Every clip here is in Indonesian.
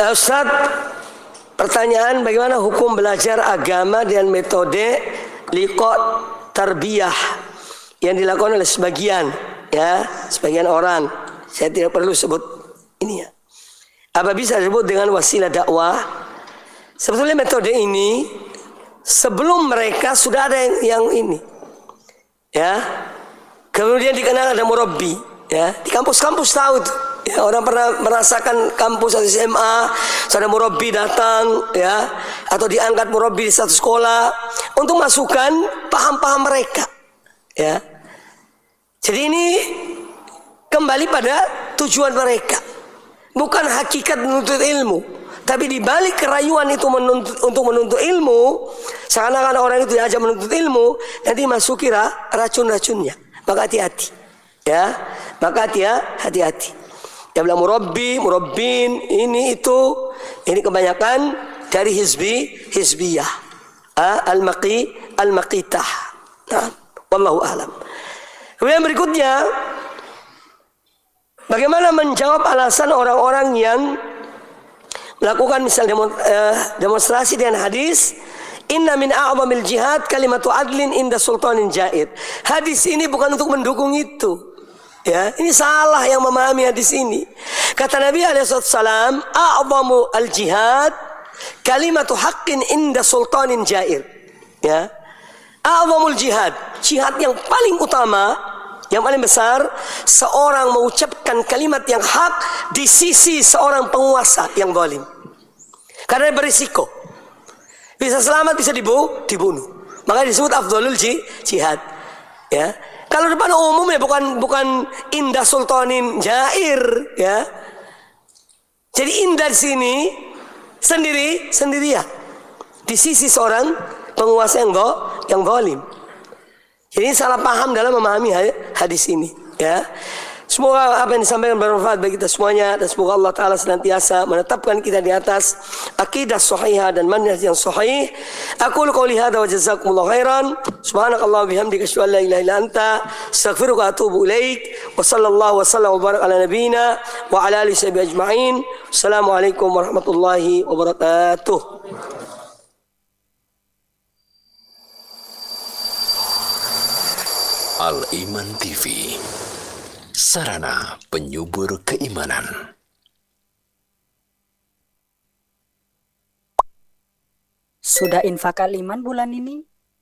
Ustaz, pertanyaan, bagaimana hukum belajar agama dengan metode liqat tarbiyah yang dilakukan oleh sebagian orang. Saya tidak perlu sebut ini ya. Apa bisa disebut dengan wasilah dakwah? Sebetulnya metode ini sebelum mereka sudah ada yang ini. Ya. Kemudian dikenal ada murabbi, ya. Di kampus-kampus tahu tuh. Ya, orang pernah merasakan kampus atau SMA, ada murabbi datang, ya, atau diangkat murabbi di satu sekolah untuk masukkan paham-paham mereka, ya. Jadi ini kembali pada tujuan mereka, bukan hakikat menuntut ilmu, tapi di balik kerayuan itu untuk menuntut ilmu, seakan-akan orang itu diajak menuntut ilmu, nanti masuki racun-racunnya. Maka hati-hati, ya, maka hati-hati. Dia bilang murabbin, ini kebanyakan dari hizbiyah, al-maqitah. Nah, wallahu a'lam. Kemudian berikutnya, bagaimana menjawab alasan orang-orang yang melakukan misalnya demonstrasi dengan hadis, inna min a'zamil jihad kalimatu adlin inda sultanin jair. Hadis ini bukan untuk mendukung itu. Ya, ini salah yang memahami hadis ini. Kata Nabi alaihissalam, a'zamu al-jihad kalimatu haqqin inda sultanin jair. Ya. A'zamul jihad yang paling utama, yang paling besar, seorang mengucapkan kalimat yang hak di sisi seorang penguasa yang zalim. Karena berisiko. Bisa selamat, bisa dibunuh. Maka disebut afdhalul jihad. Ya. Kalau depan umum ya bukan indah sultanin jair, ya. Jadi indah di sini sendirian di sisi seorang penguasa yang zalim. Jadi salah paham dalam memahami hadis ini, ya. Semoga apa yang disampaikan bermanfaat bagi kita semuanya, dan semoga Allah Ta'ala senantiasa menetapkan kita di atas akidah sahihah dan manhaj yang sahih. Aqulu qouli hadza wa jazakumullahu khairan. Subhanakallah wa bihamdika asyhadu an la ilaha illa anta astaghfiruka wa atubu ilaik. Wa sallallahu wa sallam wa barak ala nabiyyina wa ala alihi washabihi ajma'in. Assalamualaikum warahmatullahi wabarakatuh. Al-Iman TV, sarana penyubur keimanan. Sudah infak Al-Iman bulan ini?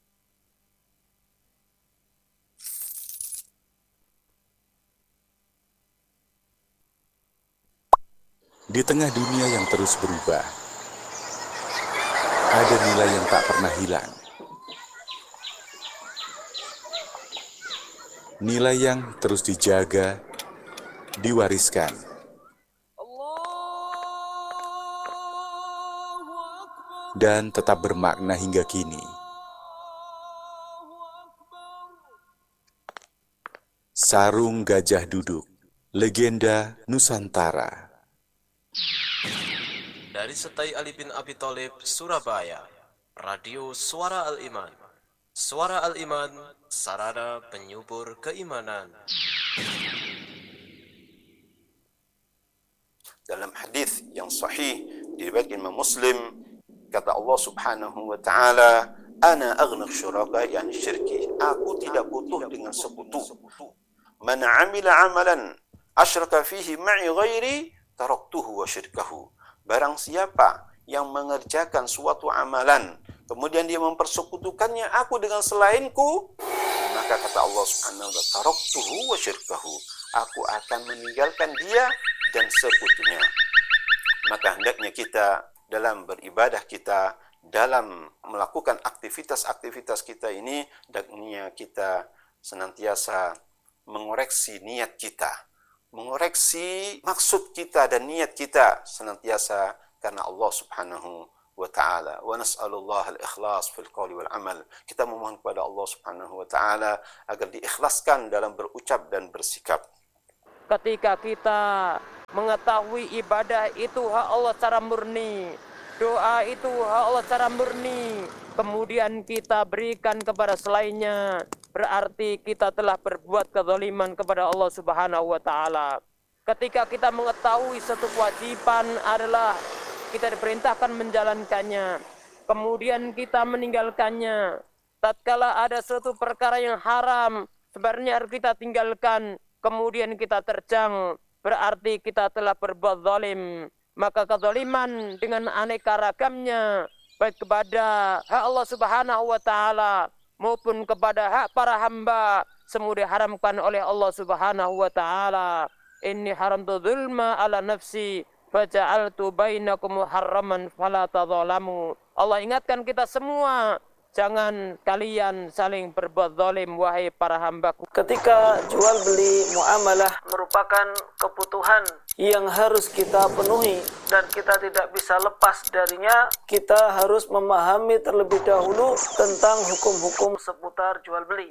Di tengah dunia yang terus berubah, ada nilai yang tak pernah hilang. Nilai yang terus dijaga, diwariskan. Dan tetap bermakna hingga kini. Sarung Gajah Duduk, legenda Nusantara. Dari Setai Ali bin Abi Thalib, Surabaya, Radio Suara Al-Iman. Suara Al-Iman, sarana penyubur keimanan. Dalam hadis yang sahih diriwayatkan Imam Muslim, kata Allah Subhanahu wa taala, ana aghna syuraka yani syirki. Aku tidak butuh dengan sekutu. Man 'amila 'amalan asyraka fihi ma'i ghairi taraktuhu wa syirkahu. Barang siapa yang mengerjakan suatu amalan kemudian dia mempersekutukannya aku dengan selainku, maka kata Allah Subhanahu wa taala, taraktuhu wa syirkahu. Aku akan meninggalkan dia dan sekutunya. Maka hendaknya kita dalam beribadah kita, dalam melakukan aktivitas-aktivitas kita ini, hendaknya kita senantiasa mengoreksi niat kita, mengoreksi maksud kita dan niat kita senantiasa karena Allah Subhanahu wa ta'ala. Wa nas'alullah al-ikhlas fil qawli wal amal. Kita memohon kepada Allah Subhanahu wa ta'ala agar diikhlaskan dalam berucap dan bersikap. Ketika kita mengetahui ibadah itu hak Allah secara murni, doa itu hak Allah secara murni, kemudian kita berikan kepada selainnya, berarti kita telah berbuat kezaliman kepada Allah Subhanahu wa ta'ala. Ketika kita mengetahui satu kewajiban adalah kita diperintahkan menjalankannya. Kemudian kita meninggalkannya. Tatkala ada suatu perkara yang haram, sebenarnya harus kita tinggalkan. Kemudian kita terjang, berarti kita telah berbuat zalim. Maka kezaliman dengan aneka ragamnya, baik kepada hak Allah Subhanahu wa Ta'ala maupun kepada hak para hamba, semua diharamkan oleh Allah Subhanahu wa Ta'ala. Inni haramtu dzulma ala nafsi faja'altu bainakum muharraman fala tadzalamu. Allah ingatkan kita semua, jangan kalian saling berbuat zalim wahai para hambaku. Ketika jual beli muamalah merupakan kebutuhan yang harus kita penuhi dan kita tidak bisa lepas darinya, kita harus memahami terlebih dahulu tentang hukum-hukum seputar jual beli.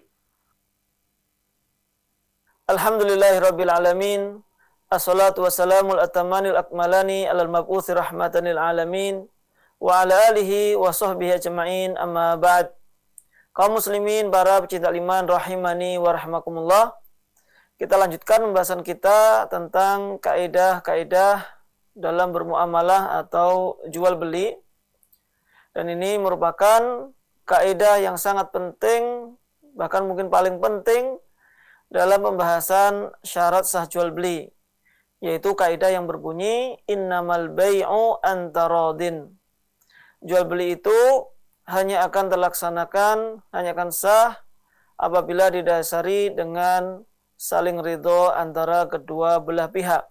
Alhamdulillahirabbil alamin. Assalatu wassalamul atamanil akmalani alal mab'uts rahmatan lil alamin. Wa ala alihi wa sahbihi ajma'in, amma ba'd. Kaum muslimin, para pecinta iman rahimani wa rahmakumullah. Kita lanjutkan pembahasan kita tentang kaidah-kaidah dalam bermuamalah atau jual beli. Dan ini merupakan kaidah yang sangat penting, bahkan mungkin paling penting dalam pembahasan syarat sah jual beli, yaitu kaidah yang berbunyi innamal bai'u antaradin. Jual beli itu hanya akan terlaksanakan, hanya akan sah apabila didasari dengan saling ridho antara kedua belah pihak.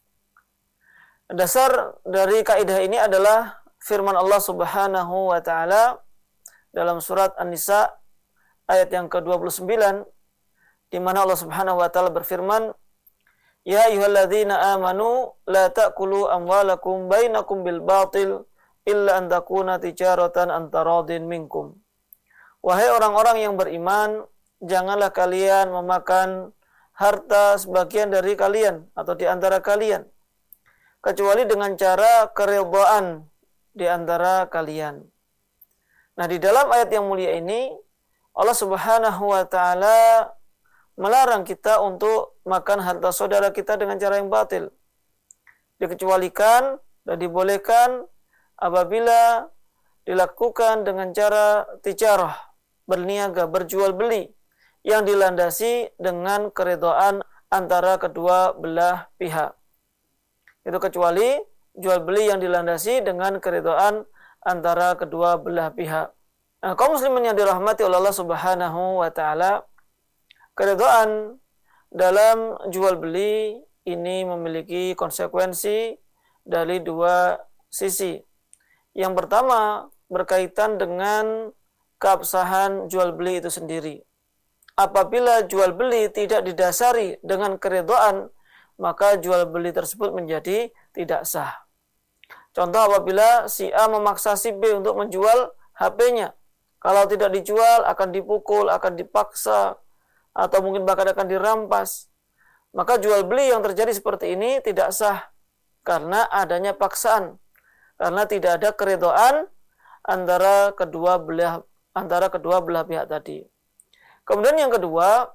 Dasar dari kaidah ini adalah firman Allah Subhanahu wa Ta'ala dalam surat An-Nisa ayat yang ke-29, di mana Allah Subhanahu wa Ta'ala berfirman, Ya ayyuhalladzina amanu la ta'kulu amwalakum bainakum bil batil illa an takuna tijaratan antaradin minkum. Wahai orang-orang yang beriman, janganlah kalian memakan harta sebagian dari kalian atau di antara kalian, kecuali dengan cara keridhaan di antara kalian. Nah, di dalam ayat yang mulia ini, Allah Subhanahu wa Ta'ala melarang kita untuk makan harta saudara kita dengan cara yang batil. Dikecualikan dan dibolehkan apabila dilakukan dengan cara tijarah, berniaga, berjual beli, yang dilandasi dengan keridhaan antara kedua belah pihak. Itu kecuali jual beli yang dilandasi dengan keridhaan antara kedua belah pihak. Nah, kaum muslimin yang dirahmati oleh Allah Subhanahu wa Ta'ala, keridhaan dalam jual beli ini memiliki konsekuensi dari dua sisi. Yang pertama berkaitan dengan keabsahan jual beli itu sendiri. Apabila jual beli tidak didasari dengan keridhaan, maka jual beli tersebut menjadi tidak sah. Contoh, apabila si A memaksa si B untuk menjual HP-nya. Kalau tidak dijual akan dipukul, akan dipaksa, atau mungkin bahkan akan dirampas. Maka jual beli yang terjadi seperti ini tidak sah karena adanya paksaan. Karena tidak ada keridhaan antara kedua belah pihak tadi. Kemudian yang kedua,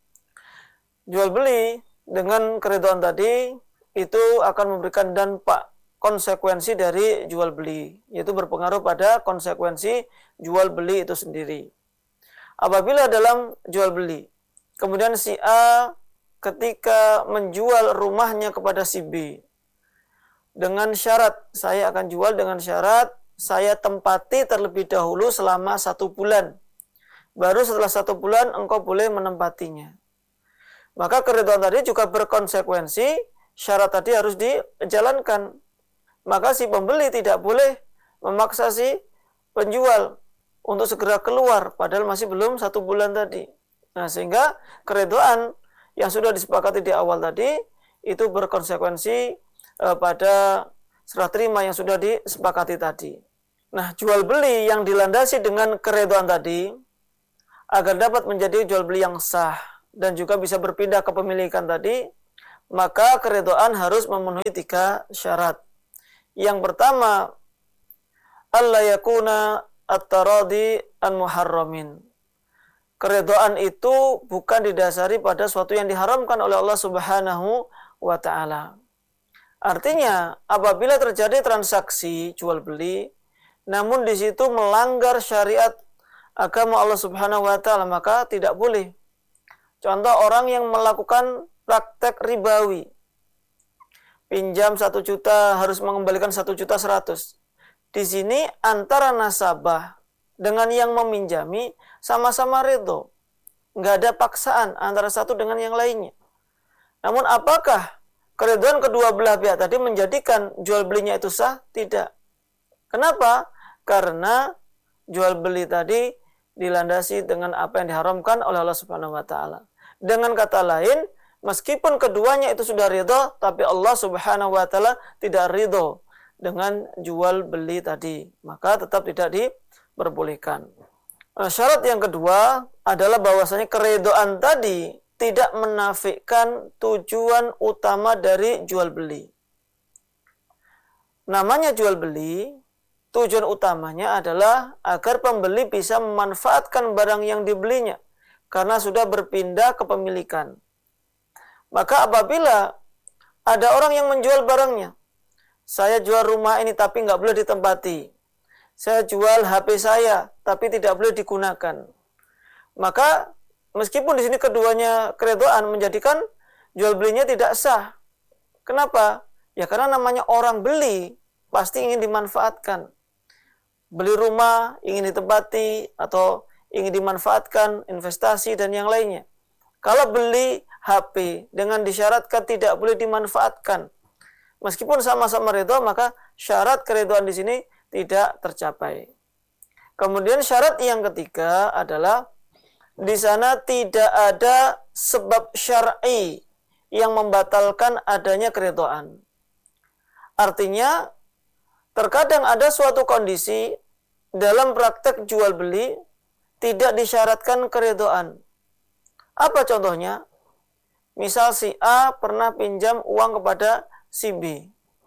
jual beli dengan keridhaan tadi itu akan memberikan dampak, konsekuensi dari jual beli, yaitu berpengaruh pada konsekuensi jual beli itu sendiri. Apabila dalam jual beli, kemudian si A ketika menjual rumahnya kepada si B, dengan syarat, saya akan jual dengan syarat saya tempati terlebih dahulu selama 1 bulan. Baru setelah 1 bulan engkau boleh menempatinya. Maka keridhaan tadi juga berkonsekuensi, syarat tadi harus dijalankan. Maka si pembeli tidak boleh memaksa si penjual untuk segera keluar, padahal masih belum 1 bulan tadi. Nah, sehingga keridhaan yang sudah disepakati di awal tadi, itu berkonsekuensi pada serah terima yang sudah disepakati tadi. Nah, jual beli yang dilandasi dengan keridhaan tadi, agar dapat menjadi jual beli yang sah dan juga bisa berpindah kepemilikan tadi, maka keridhaan harus memenuhi 3 syarat. Yang pertama, alla yakuna at-taradi an muharramin. Keridhaan itu bukan didasari pada sesuatu yang diharamkan oleh Allah Subhanahu wa Ta'ala. Artinya, apabila terjadi transaksi jual beli, namun di situ melanggar syariat agama Allah Subhanahu wa taala, maka tidak boleh. Contoh orang yang melakukan praktek ribawi. Pinjam 1 juta harus mengembalikan 1.100.000. Di sini antara nasabah dengan yang meminjami sama-sama ridho. Nggak ada paksaan antara satu dengan yang lainnya. Namun apakah keridhaan kedua belah pihak tadi menjadikan jual belinya itu sah? Tidak. Kenapa? Karena jual beli tadi dilandasi dengan apa yang diharamkan oleh Allah Subhanahu wa taala. Dengan kata lain, meskipun keduanya itu sudah ridho, tapi Allah Subhanahu wa taala tidak ridho dengan jual beli tadi, maka tetap tidak diperbolehkan. Syarat yang kedua adalah bahwasanya keridhaan tadi tidak menafikan tujuan utama dari jual beli. Namanya jual beli, tujuan utamanya adalah agar pembeli bisa memanfaatkan barang yang dibelinya karena sudah berpindah kepemilikan. Maka apabila ada orang yang menjual barangnya, saya jual rumah ini tapi nggak boleh ditempati, saya jual HP saya tapi tidak boleh digunakan, maka meskipun di sini keduanya keridhaan menjadikan jual belinya tidak sah. Kenapa? Ya karena namanya orang beli pasti ingin dimanfaatkan. Beli rumah ingin ditempati atau ingin dimanfaatkan, investasi dan yang lainnya. Kalau beli HP dengan disyaratkan tidak boleh dimanfaatkan, meskipun sama-sama ridho, maka syarat keridhaan di sini tidak tercapai. Kemudian syarat yang ketiga adalah di sana tidak ada sebab syar'i yang membatalkan adanya keridhaan. Artinya, terkadang ada suatu kondisi dalam praktek jual beli tidak disyaratkan keridhaan. Apa contohnya? Misal si A pernah pinjam uang kepada si B.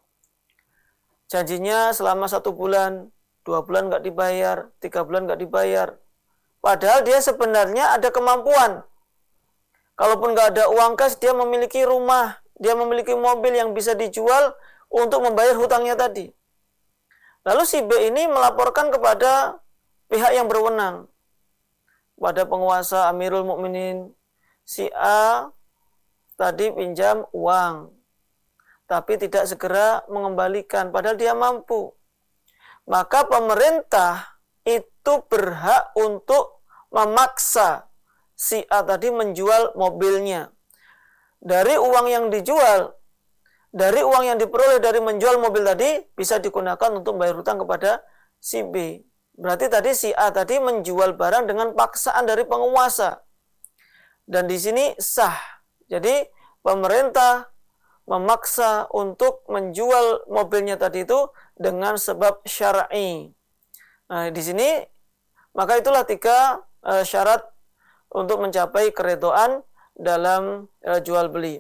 Janjinya selama 1 bulan, 2 bulan nggak dibayar, 3 bulan nggak dibayar. Padahal dia sebenarnya ada kemampuan. Kalaupun nggak ada uang kas, dia memiliki rumah, dia memiliki mobil yang bisa dijual untuk membayar hutangnya tadi. Lalu si B ini melaporkan kepada pihak yang berwenang, pada penguasa Amirul Mukminin, si A tadi pinjam uang, tapi tidak segera mengembalikan, padahal dia mampu. Maka pemerintah itu berhak untuk memaksa si A tadi menjual mobilnya. Dari uang yang dijual, dari uang yang diperoleh dari menjual mobil tadi, bisa digunakan untuk bayar hutang kepada si B. Berarti tadi si A tadi menjual barang dengan paksaan dari penguasa. Dan di sini sah. Jadi pemerintah memaksa untuk menjual mobilnya tadi itu dengan sebab syar'i. Nah, di sini maka itulah 3 syarat untuk mencapai keridhaan dalam jual beli.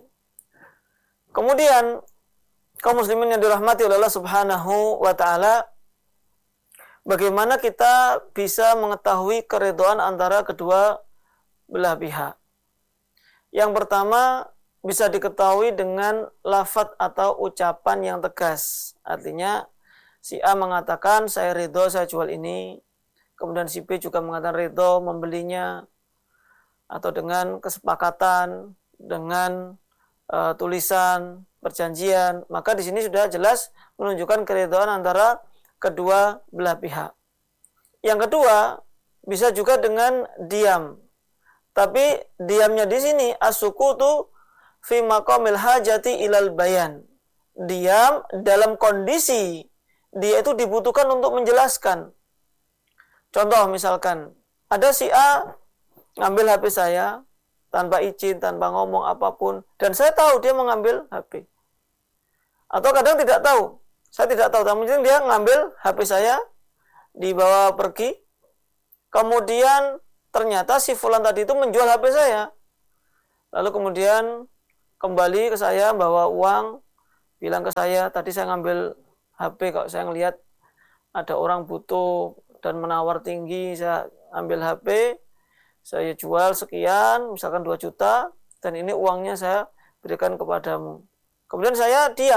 Kemudian kaum muslimin yang dirahmati oleh Allah Subhanahu wa taala, bagaimana kita bisa mengetahui keridhaan antara kedua belah pihak? Yang pertama, bisa diketahui dengan lafadz atau ucapan yang tegas. Artinya, si A mengatakan, saya ridho, saya jual ini. Kemudian si B juga mengatakan ridho membelinya. Atau dengan kesepakatan, dengan tulisan, perjanjian. Maka di sini sudah jelas menunjukkan keridhaan antara kedua belah pihak. Yang kedua, bisa juga dengan diam. Tapi diamnya di sini as-sukutu fi maqamil hajati ilal bayan. Diam dalam kondisi dia itu dibutuhkan untuk menjelaskan. Contoh misalkan, ada si A ngambil HP saya tanpa izin, tanpa ngomong apapun, dan saya tahu dia mengambil HP. Atau kadang tidak tahu. Saya tidak tahu, tapi mungkin dia ngambil HP saya, dibawa pergi, kemudian ternyata si fulan tadi itu menjual HP saya. Lalu kemudian kembali ke saya, bawa uang, bilang ke saya, tadi saya ngambil HP, kalau saya ngelihat ada orang butuh dan menawar tinggi, saya ambil HP, saya jual sekian, misalkan 2 juta, dan ini uangnya saya berikan kepadamu. Kemudian saya diam,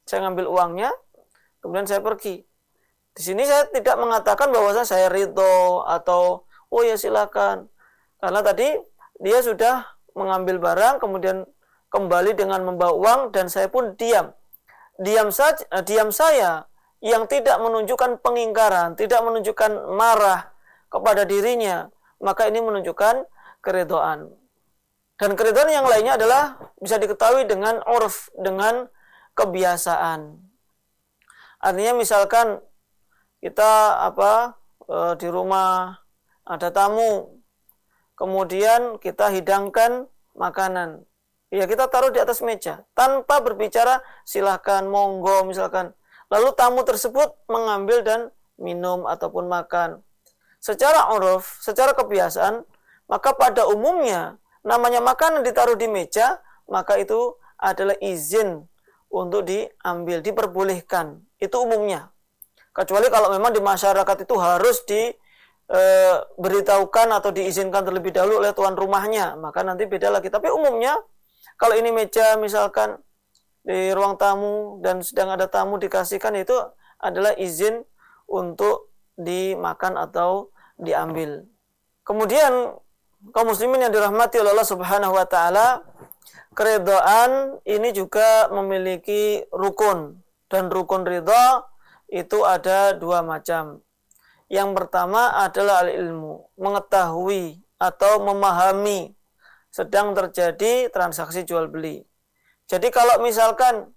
saya ngambil uangnya, kemudian saya pergi. Di sini saya tidak mengatakan bahwa saya ridho atau oh ya silakan. Karena tadi dia sudah mengambil barang, kemudian kembali dengan membawa uang, dan saya pun diam. Diam saya yang tidak menunjukkan pengingkaran, tidak menunjukkan marah kepada dirinya, maka ini menunjukkan keridhaan. Dan keridhaan yang lainnya adalah bisa diketahui dengan urf, dengan kebiasaan. Artinya misalkan kita di rumah ada tamu, kemudian kita hidangkan makanan. Ya, kita taruh di atas meja tanpa berbicara silahkan, monggo misalkan. Lalu tamu tersebut mengambil dan minum ataupun makan. Secara uruf, secara kebiasaan, maka pada umumnya namanya makanan ditaruh di meja, maka itu adalah izin untuk diambil, diperbolehkan. Itu umumnya. Kecuali kalau memang di masyarakat itu harus diberitahukan atau diizinkan terlebih dahulu oleh tuan rumahnya, maka nanti beda lagi. Tapi umumnya kalau ini meja misalkan di ruang tamu dan sedang ada tamu dikasihkan, itu adalah izin untuk dimakan atau diambil. Kemudian kaum muslimin yang dirahmati oleh Allah Subhanahu wa taala, keridhaan ini juga memiliki rukun, dan rukun ridha itu ada dua macam. Yang pertama adalah al-ilmu, mengetahui atau memahami sedang terjadi transaksi jual beli. Jadi kalau misalkan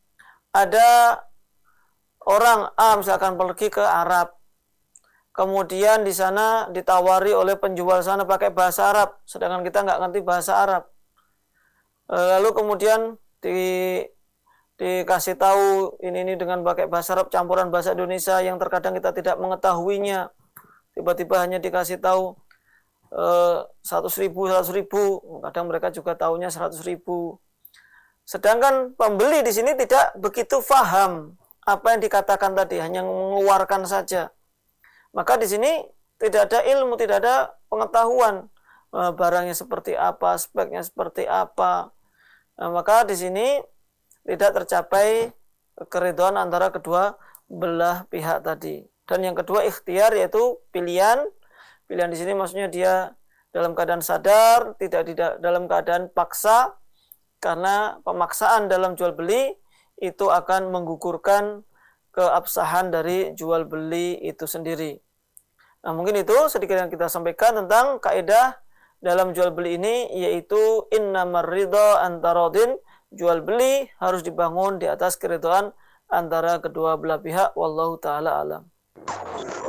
ada orang A misalkan pergi ke Arab, kemudian di sana ditawari oleh penjual sana pakai bahasa Arab, sedangkan kita nggak ngerti bahasa Arab. Lalu kemudian dikasih tahu ini dengan pakai bahasa Arab campuran bahasa Indonesia yang terkadang kita tidak mengetahuinya. Tiba-tiba hanya dikasih tahu 100.000, kadang mereka juga tahunya 100.000. Sedangkan pembeli di sini tidak begitu paham apa yang dikatakan tadi, hanya mengeluarkan saja. Maka di sini tidak ada ilmu, tidak ada pengetahuan barangnya seperti apa, speknya seperti apa. Maka di sini tidak tercapai keridhaan antara kedua belah pihak tadi. Dan yang kedua ikhtiar, yaitu pilihan. Pilihan di sini maksudnya dia dalam keadaan sadar, tidak dalam keadaan paksa, karena pemaksaan dalam jual beli itu akan menggugurkan keabsahan dari jual beli itu sendiri. Nah, mungkin itu sedikit yang kita sampaikan tentang kaidah dalam jual beli ini, yaitu innamar ridha antaradin, jual beli harus dibangun di atas keridhaan antara kedua belah pihak. Wallahu taala alam.